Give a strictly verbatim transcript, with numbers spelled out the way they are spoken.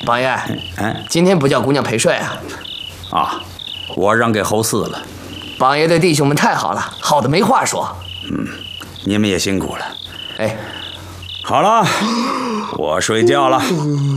榜爷， 哎， 今天不叫姑娘陪睡啊？ 啊，我让给侯四了。 榜爷对弟兄们太好了，好的没话说。 嗯，你们也辛苦了。 哎， 好了，我睡觉了。